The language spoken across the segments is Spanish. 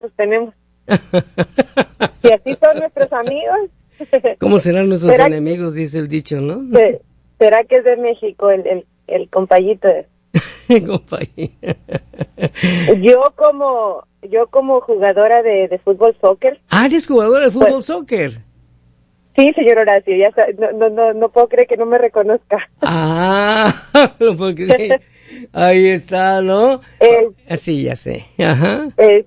pues tenemos. Si así son nuestros amigos. ¿Cómo serán nuestros enemigos? Dice el dicho, ¿no? ¿Será que es de México el compayito? Yo como jugadora de fútbol soccer. Ah, ¿eres jugadora de fútbol soccer? Sí, señor Horacio, ya no puedo creer que no me reconozca. Ah, no puedo creer. Ahí está, ¿no? Así, ya sé. Ajá.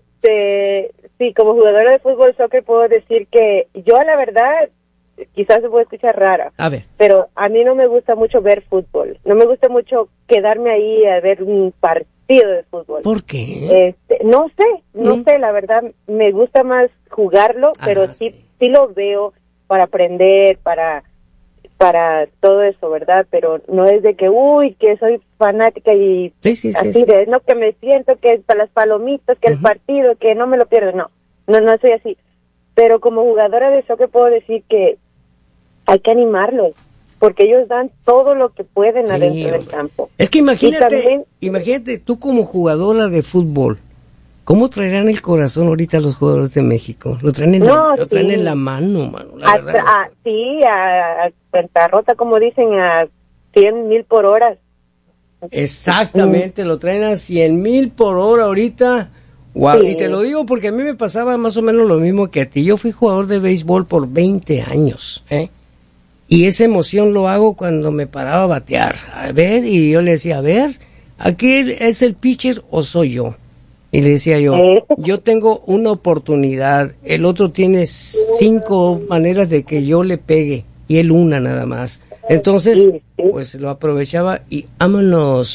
Sí, como jugadora de fútbol soccer puedo decir que yo, la verdad, quizás se puede escuchar rara. A ver. Pero a mí no me gusta mucho ver fútbol. No me gusta mucho quedarme ahí a ver un partido de fútbol. ¿Por qué? No sé, la verdad, me gusta más jugarlo, pero sí lo veo para aprender, para todo eso, ¿verdad? Pero no es de que, que soy fanática y sí. de, no, que me siento que para las palomitas, que el partido, que no me lo pierdo, no soy así. Pero como jugadora de soccer puedo decir que hay que animarlos, porque ellos dan todo lo que pueden adentro del campo. Es que imagínate tú como jugadora de fútbol, ¿cómo traerán el corazón ahorita los jugadores de México? Lo traen en la mano, mano. La verdad. Sí, a cuenta rota, como dicen, a 100,000 por hora. Exactamente, lo traen a 100,000 por hora ahorita. Wow. Sí. Y te lo digo porque a mí me pasaba más o menos lo mismo que a ti. Yo fui jugador de béisbol por 20 años, Y esa emoción lo hago cuando me paraba a batear. A ver, y yo le decía, a ver, ¿aquí es el pitcher o soy yo? Y le decía yo tengo una oportunidad, el otro tiene 5 maneras de que yo le pegue, y él una nada más. Entonces, pues lo aprovechaba y vámonos.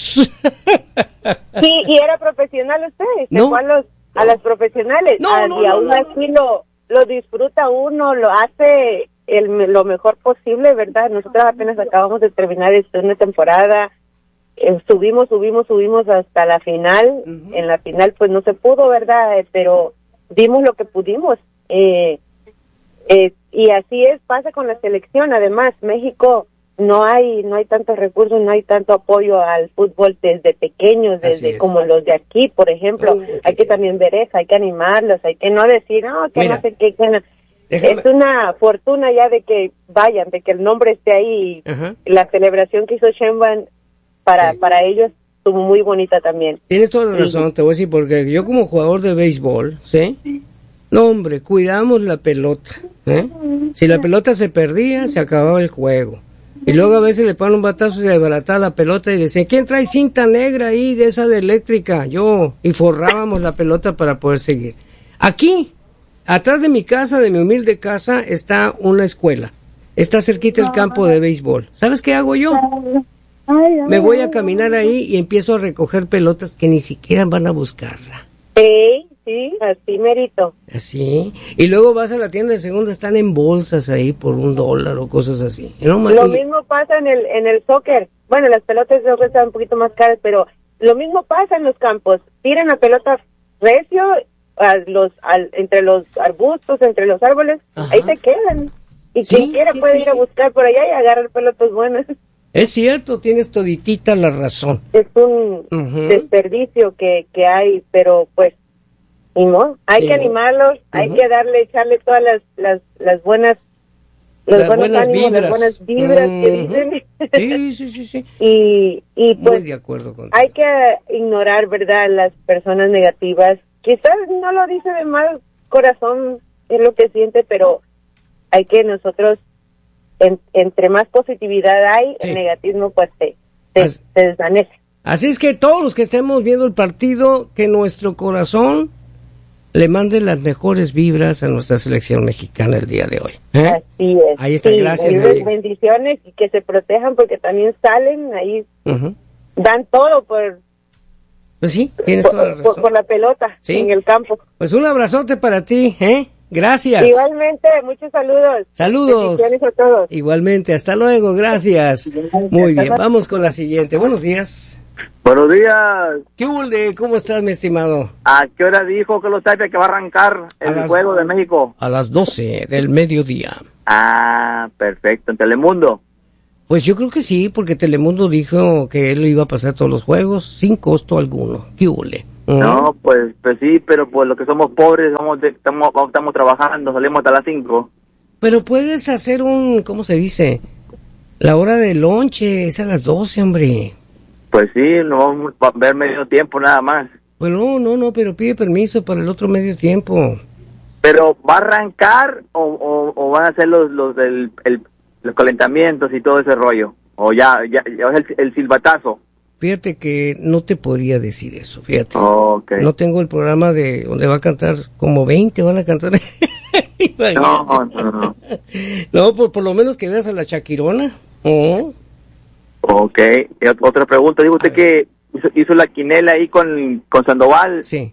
Sí, y era profesional usted, ¿no? A las profesionales, y aún así lo disfruta uno, lo hace lo mejor posible, ¿verdad? Nosotros apenas acabamos de terminar una temporada, subimos hasta la final. En la final pues no se pudo, ¿verdad? Pero dimos lo que pudimos, y así pasa con la selección. Además, México no hay tantos recursos, no hay tanto apoyo al fútbol desde pequeños, como los de aquí, por ejemplo. Hay que también ver eso, hay que animarlos, hay que no decir, Mira, no sé qué, es una fortuna ya de que vayan, de que el nombre esté ahí. La celebración que hizo Sheinbaum para ellos estuvo muy bonita también. Tienes toda la razón, te voy a decir, porque yo como jugador de béisbol, ¿sí? No, hombre, cuidamos la pelota, Si la pelota se perdía, se acababa el juego. Y luego a veces le ponen un batazo y se desbarataba la pelota y decían, ¿quién trae cinta negra ahí de esa de eléctrica? Yo. Y forrábamos la pelota para poder seguir. Aquí, atrás de mi casa, de mi humilde casa, está una escuela. Está cerquita el campo de béisbol. ¿Sabes qué hago yo? Me voy a caminar ahí y empiezo a recoger pelotas que ni siquiera van a buscarla. Sí, así merito. Así. Y luego vas a la tienda de segunda, están en bolsas ahí por $1 o cosas así. Lo mismo pasa en el soccer. Bueno, las pelotas de soccer están un poquito más caras, pero lo mismo pasa en los campos. Tiran la pelota recio entre los arbustos, entre los árboles. Ahí se quedan. Y quien quiera puede ir a buscar por allá y agarrar pelotas buenas. Es cierto, tienes toditita la razón. Es un desperdicio que hay, pero pues no, hay que animarlos, hay que echarle todas las buenas, los buenos ánimos, las buenas vibras que dicen. Sí. Y pues muy de acuerdo contigo. Hay que ignorar, ¿verdad?, las personas negativas. Quizás no lo dice de mal corazón, es lo que siente, pero hay que nosotros, entre más positividad hay, el negativismo pues se desvanece. Así es que todos los que estemos viendo el partido, que nuestro corazón le mande las mejores vibras a nuestra selección mexicana el día de hoy. Así es. Ahí está, gracias. Bendiciones y que se protejan porque también salen ahí, dan todo por... Pues sí, tienes toda la razón. Por la pelota en el campo. Pues un abrazote para ti, Gracias. Igualmente, muchos saludos. Saludos. Bendiciones a todos. Igualmente, hasta luego, gracias. Muy bien, vamos con la siguiente. Buenos días. Buenos días. ¿Qué hubo? ¿Cómo estás, mi estimado? ¿A qué hora dijo que los Tapia que va a arrancar el juego de México? A las 12 del mediodía. Ah, perfecto. ¿En Telemundo? Pues yo creo que sí, porque Telemundo dijo que él iba a pasar todos los juegos sin costo alguno. ¿Qué hubo? No, pues sí, pero por lo que somos pobres, estamos trabajando, salimos hasta las 5. Pero puedes hacer ¿cómo se dice? La hora de lonche es a las 12, hombre. Pues sí, no vamos a ver medio tiempo nada más. Bueno, no, pero pide permiso para el otro medio tiempo. ¿Pero va a arrancar o van a hacer los calentamientos y todo ese rollo? ¿O ya es el silbatazo? Fíjate que no te podría decir eso, fíjate. Okay. No tengo el programa de donde va a cantar, como 20 van a cantar. No. No, por lo menos que veas a la Shakirona. Ok. Otra pregunta. Digo usted que hizo la quinela ahí con Sandoval. Sí.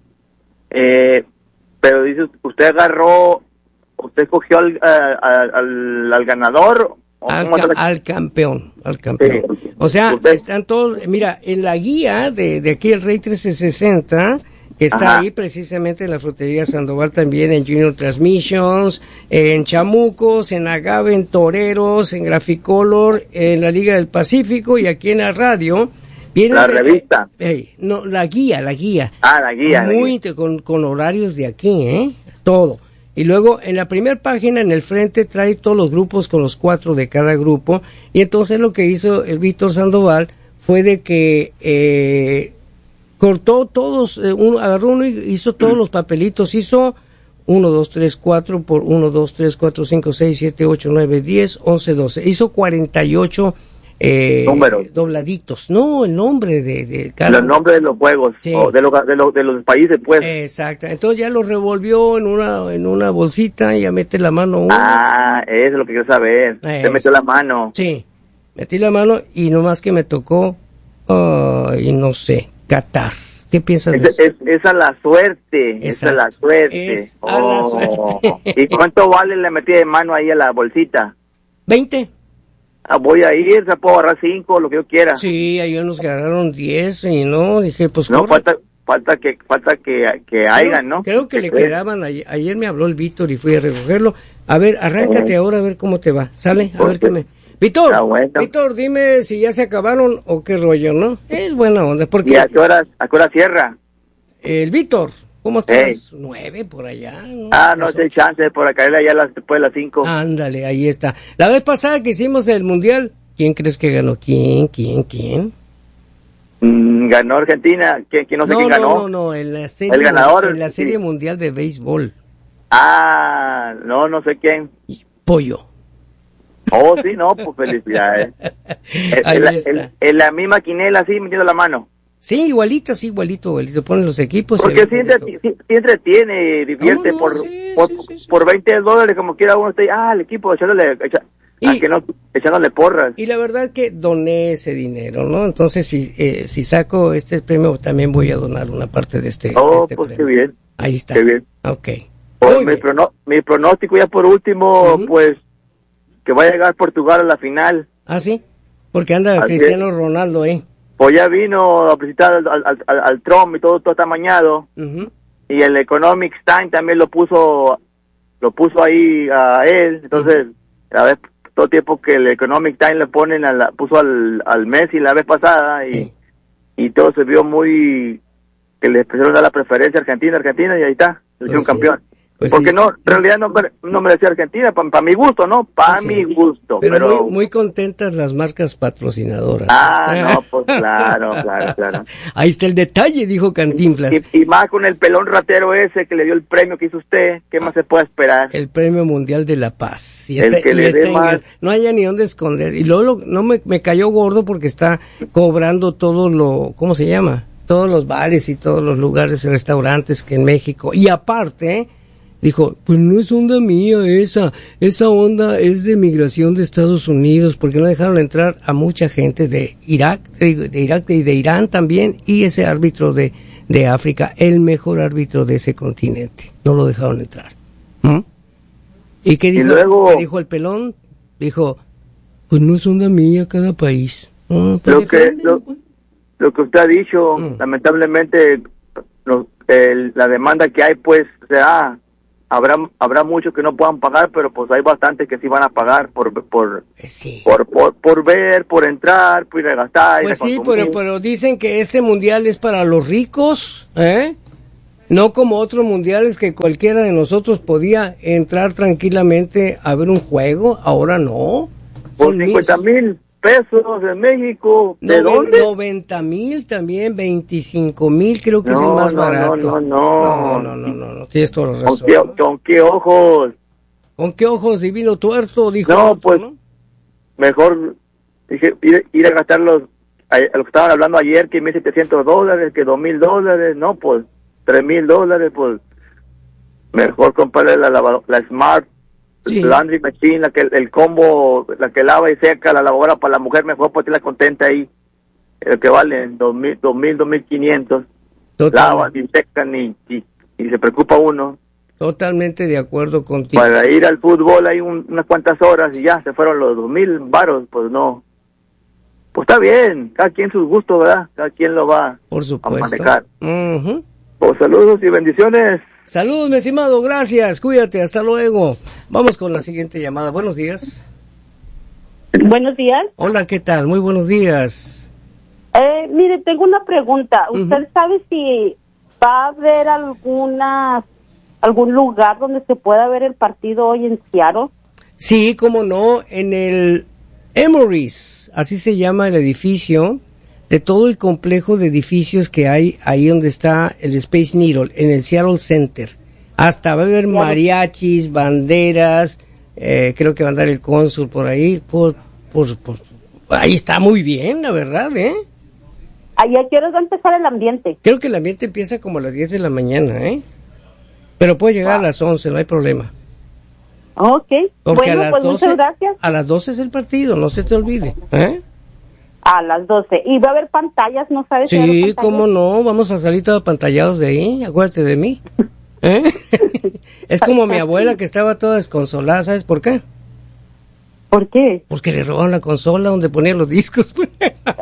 Pero dice, usted escogió al ganador. Al campeón. Sí. O sea, están todos, mira, en la guía de aquí el Rey 1360, que está ahí precisamente en la frutería Sandoval también, en Junior Transmissions, en Chamucos, en Agave, en Toreros, en Graficolor, en la Liga del Pacífico y aquí en la radio. Viene la revista. No, la guía. La guía. Muy con horarios de aquí, todo. Y luego en la primera página, en el frente, trae todos los grupos con los 4 de cada grupo. Y entonces lo que hizo el Víctor Sandoval fue de que cortó todos, agarró uno y hizo todos los papelitos. Hizo 1, 2, 3, 4 por 1, 2, 3, 4, 5, 6, 7, 8, 9, 10, 11, 12. Hizo 48 números dobladitos, no el nombre de cada los nombres de los juegos, sí. O de los países, pues. Exacto. Entonces ya lo revolvió en una bolsita y ya mete la mano uno. Eso es lo que quiero saber. Se metió la mano. Sí, metí la mano y nomás que me tocó y no sé, Qatar. ¿Qué piensas de eso? Es a la suerte. Exacto. Es a la suerte. Es a la suerte. ¿Y cuánto vale la metida de mano ahí a la bolsita? 20. Voy a ir, se puedo agarrar 5, lo que yo quiera. Sí, ayer nos ganaron 10 y no, dije, pues no, falta que hayan, ¿no? Creo que le quedaban, ayer me habló el Víctor y fui a recogerlo. A ver, arráncate ahora a ver cómo te va, ¿sale? A ver qué me... Víctor, dime si ya se acabaron o qué rollo, ¿no? Es buena onda, porque... ¿Y a qué hora cierra? El Víctor, ¿cómo estás? 9 por allá, ¿no? No sé, chance por acá ya después de las 5. Ándale, ahí está. La vez pasada que hicimos el Mundial, ¿quién crees que ganó? ¿Quién? Ganó Argentina. ¿Quién no sé quién ganó? No, en la serie, el ganador, en la serie mundial de béisbol. No sé quién. Pollo. Oh, sí, no, pues felicidades. En la misma quinela, así, metiendo la mano. Sí, igualito. Ponen los equipos. Porque sí entretiene, divierte por $20, como quiera uno está el equipo echándole porras. Y la verdad que doné ese dinero, ¿no? Entonces, si saco este premio, también voy a donar una parte de este pues premio. Qué bien. Ahí está. Qué bien. Ok. Mi pronóstico ya por último, pues, que va a llegar Portugal a la final. Sí, porque anda Cristiano Ronaldo, Pues ya vino a visitar al Trump y todo está amañado. Y el Economic Times también lo puso ahí a él. Entonces, a ver, todo tiempo que el Economic Times le ponen puso al Messi la vez pasada y todo se vio muy que le empezaron a dar la preferencia a Argentina y ahí está, le hicieron campeón. Pues porque en realidad no merecía Argentina, para mi gusto, ¿no? Para mi gusto. Pero muy contentas las marcas patrocinadoras. No, pues claro. Ahí está el detalle, dijo Cantinflas. Y más con el pelón ratero ese que le dio el premio que hizo usted, ¿qué más se puede esperar? El Premio Mundial de la Paz. No haya ni dónde esconder. Y luego me cayó gordo porque está cobrando ¿cómo se llama? Todos los bares y todos los lugares, restaurantes que en México. Y aparte... dijo, pues no es onda mía esa onda es de migración de Estados Unidos, porque no dejaron entrar a mucha gente de Irak y de Irán también, y ese árbitro de África, el mejor árbitro de ese continente, no lo dejaron entrar. ¿Y qué dijo? ¿Qué dijo el pelón? Dijo, pues no es onda mía cada país. Lo que usted ha dicho, lamentablemente, la demanda que hay, pues, habrá muchos que no puedan pagar, pero pues hay bastantes que sí van a pagar por ver, por entrar, por ir a gastar. Pues sí, pero dicen que este mundial es para los ricos, no como otros mundiales que cualquiera de nosotros podía entrar tranquilamente a ver un juego, ahora no. Por 50,000 pesos en México, ¿de dónde? 90,000 también, 25,000 creo que es el más barato. No, tienes toda la razón. ¿Con qué ojos? ¿Con qué ojos, divino tuerto? Dijo no, otro, pues, ¿no? Mejor dije, ir a gastar lo que estaban hablando ayer, que $1,700, que $2,000, no, pues, $3,000, pues, mejor comprarle la Smart Laundry Machine, la que el combo, la que lava y seca, la lavadora para la mujer, mejor para tenerla contenta ahí, el que vale $2,500, lavan y secan y se preocupa uno. Totalmente de acuerdo contigo. Para ir al fútbol hay unas cuantas horas y ya se fueron los 2,000 varos, pues no. Pues está bien, cada quien sus gustos, ¿verdad? Cada quien lo va a manejar. Pues saludos y bendiciones. Saludos, mi estimado, gracias, cuídate, hasta luego. Vamos con la siguiente llamada. Buenos días. Buenos días. Hola, ¿qué tal? Muy buenos días. Mire, tengo una pregunta. ¿Usted sabe si va a haber algún lugar donde se pueda ver el partido hoy en Seattle? Sí, cómo no, en el Emory's, así se llama el edificio, de todo el complejo de edificios que hay ahí donde está el Space Needle, en el Seattle Center. Hasta va a haber mariachis, banderas, creo que va a andar el cónsul por ahí, ahí está muy bien, la verdad, ¿Ahí a qué hora va a empezar el ambiente? Creo que el ambiente empieza como a las 10 de la mañana, pero puede llegar a las 11, no hay problema. Ok, porque bueno, pues muchas gracias. A las 12 es el partido, no se te olvide, A las 12. ¿Y va a haber pantallas, no sabes? Sí, cómo no, vamos a salir todos apantallados de ahí, acuérdate de mí. Es como mi abuela que estaba toda desconsolada, ¿sabes por qué? ¿Por qué? Porque le robaron la consola donde ponían los discos. Por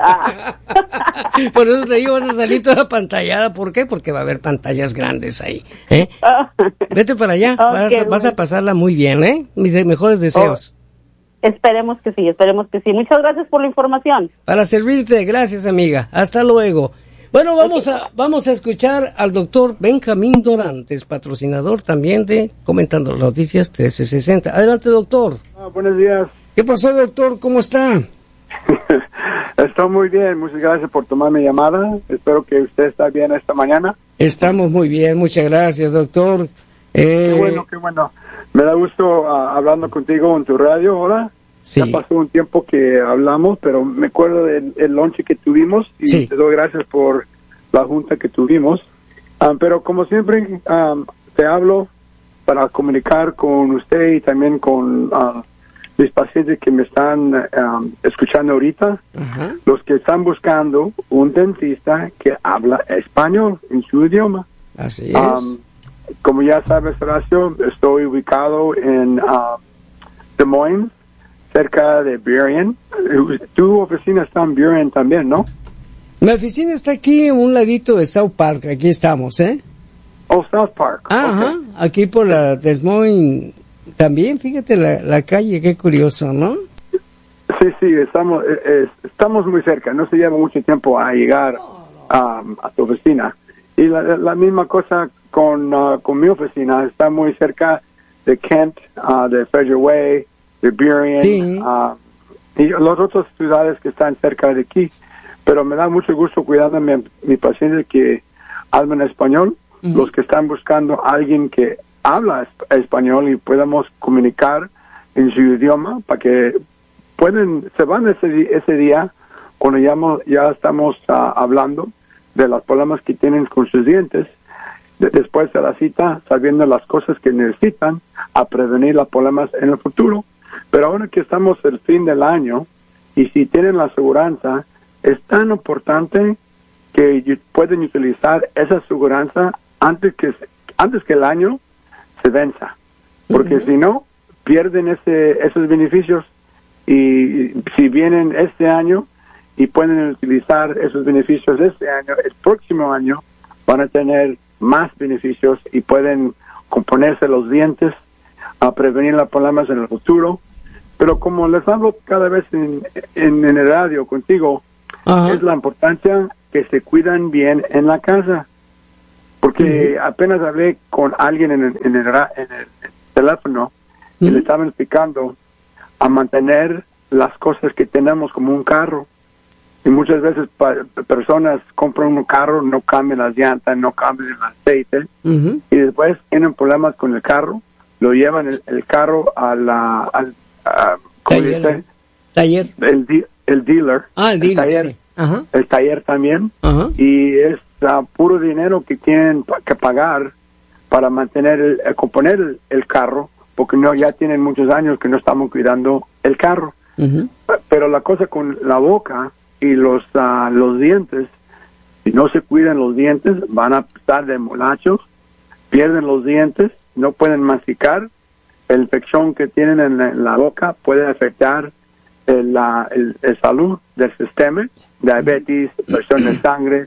eso te digo, vas a salir toda apantallada. ¿Por qué? Porque va a haber pantallas grandes ahí. Vete para allá, vas a pasarla muy bien, mis mejores deseos. Esperemos que sí. Muchas gracias por la información. Para servirte, gracias amiga. Hasta luego. Bueno, vamos a escuchar al doctor Benjamín Dorantes, patrocinador también de Comentando las Noticias 1360. Adelante, doctor. Buenos días. ¿Qué pasó, doctor? ¿Cómo está? Estoy muy bien, muchas gracias por tomar mi llamada. Espero que usted está bien esta mañana. Estamos muy bien, muchas gracias, doctor. Qué bueno. Me da gusto hablando contigo en tu radio ahora. Sí. Ya pasó un tiempo que hablamos, pero me acuerdo del lunch que tuvimos y te doy gracias por la junta que tuvimos. Pero como siempre, te hablo para comunicar con usted y también con mis pacientes que me están escuchando ahorita, los que están buscando un dentista que habla español en su idioma. Así es. Como ya sabes, Horacio, estoy ubicado en Des Moines, cerca de Burien. Tu oficina está en Burien también, ¿no? Mi oficina está aquí en un ladito de South Park, aquí estamos, Oh, South Park. Ajá, okay. Aquí por la Des Moines también, fíjate la calle, qué curioso, ¿no? Sí, estamos muy cerca, no se lleva mucho tiempo a llegar a tu oficina. Y la misma cosa con mi oficina, está muy cerca de Kent, de Fraser Way, de Burien, y las otras ciudades que están cerca de aquí. Pero me da mucho gusto cuidando a mi paciente que hablan español, los que están buscando a alguien que habla español y podamos comunicar en su idioma para que se van ese día cuando ya estamos hablando de los problemas que tienen con sus dientes, después de la cita, sabiendo las cosas que necesitan a prevenir los problemas en el futuro. Pero ahora que estamos el fin del año y si tienen la aseguranza, es tan importante que pueden utilizar esa aseguranza antes que el año se venza, porque si no, pierden esos beneficios y si vienen este año y pueden utilizar esos beneficios este año, el próximo año van a tener más beneficios y pueden componerse los dientes, a prevenir los problemas en el futuro. Pero como les hablo cada vez en el radio contigo, es la importancia que se cuidan bien en la casa. Porque apenas hablé con alguien en el teléfono y le estaban explicando a mantener las cosas que tenemos como un carro. Y muchas veces personas compran un carro, no cambian las llantas, no cambian el aceite, y después tienen problemas con el carro, lo llevan el carro al taller. El dealer. El dealer, taller, sí. Ajá. El taller también. Y es puro dinero que tienen que pagar para mantener, componer el carro, porque ya tienen muchos años que no estamos cuidando el carro. Pero la cosa con la boca y los dientes, si no se cuidan los dientes, van a estar de molachos, pierden los dientes, no pueden masticar, la infección que tienen en la boca puede afectar el salud del sistema, diabetes, presión de sangre,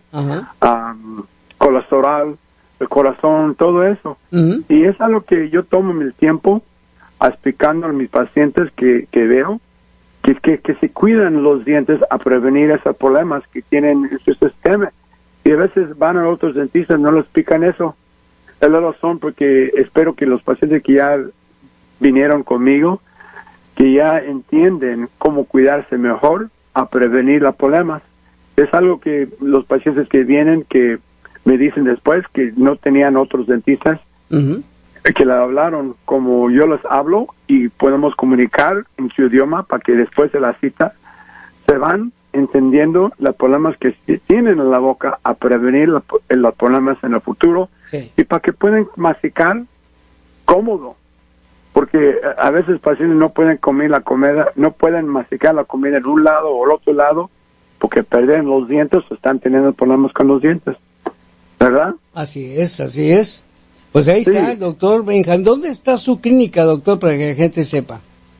colesterol, el corazón, todo eso. Y es algo que yo tomo mi tiempo explicando a mis pacientes que veo, que se cuidan los dientes a prevenir esos problemas que tienen en su sistema. Y a veces van a otros dentistas, no les explican eso. Es la razón porque espero que los pacientes que ya vinieron conmigo, que ya entienden cómo cuidarse mejor a prevenir los problemas. Es algo que los pacientes que vienen, que me dicen después que no tenían otros dentistas, que le hablaron como yo les hablo y podemos comunicar en su idioma para que después de la cita se van entendiendo los problemas que tienen en la boca a prevenir los problemas en el futuro y para que puedan masticar cómodo, porque a veces pacientes no pueden comer la comida, no pueden masticar la comida en un lado o el otro lado porque pierden los dientes o están teniendo problemas con los dientes, ¿verdad? Así es. Pues ahí está, doctor Benjamín. ¿Dónde está su clínica, doctor, para que la gente sepa?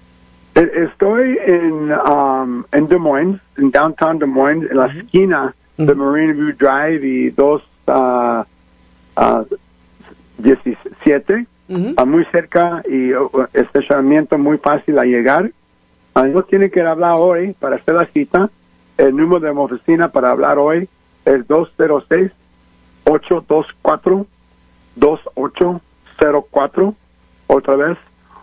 Estoy en Des Moines, en downtown Des Moines, en la esquina de Marine View Drive y 217, muy cerca y estacionamiento muy fácil a llegar. No tienen que hablar hoy para hacer la cita. El número de mi oficina para hablar hoy es 206-824-2804, otra vez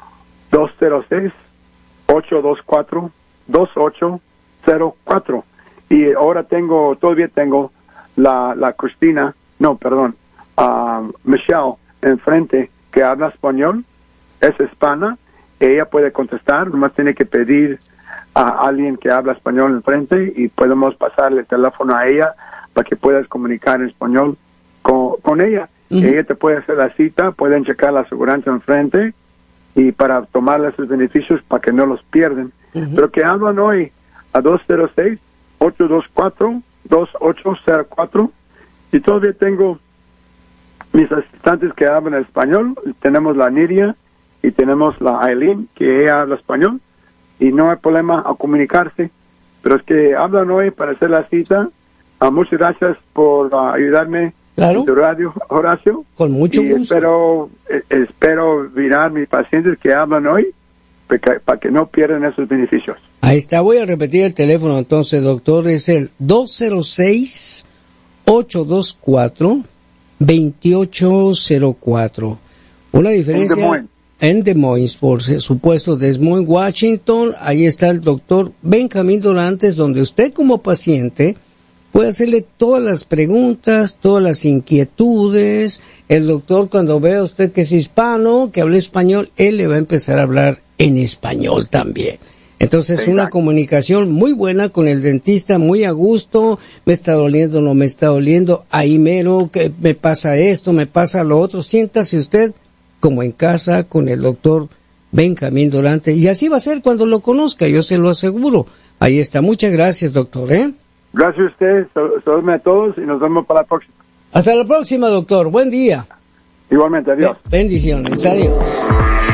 206-824-2804. Y ahora todavía tengo Michelle enfrente, que habla español, es hispana, ella puede contestar, nomás tiene que pedir a alguien que habla español enfrente y podemos pasarle el teléfono a ella para que puedas comunicar en español con ella. Ella te puede hacer la cita, pueden checar la aseguranza enfrente y para tomarle sus beneficios para que no los pierden. Pero que hablan hoy a 206-824-2804 y todavía tengo mis asistentes que hablan español. Tenemos la Nidia y tenemos la Aileen, que ella habla español y no hay problema a comunicarse, pero es que hablan hoy para hacer la cita. Muchas gracias por ayudarme. Claro. En tu radio, Horacio. Con mucho gusto. Espero mirar mis pacientes que hablan hoy para que no pierdan esos beneficios. Ahí está, voy a repetir el teléfono entonces, doctor, es el 206-824-2804. Una diferencia en Des Moines, por supuesto, Des Moines, Washington. Ahí está el doctor Benjamín Dorantes, donde usted como paciente puede hacerle todas las preguntas, todas las inquietudes. El doctor, cuando vea a usted que es hispano, que habla español, él le va a empezar a hablar en español también. Entonces, una comunicación muy buena con el dentista, muy a gusto. Me está doliendo, no me está doliendo. Ahí mero, que me pasa esto, me pasa lo otro. Siéntase usted como en casa con el doctor Benjamín Dorantes. Y así va a ser cuando lo conozca, yo se lo aseguro. Ahí está. Muchas gracias, doctor, Gracias a usted, saludos a todos y nos vemos para la próxima. Hasta la próxima, doctor. Buen día. Igualmente, adiós. Bendiciones, adiós.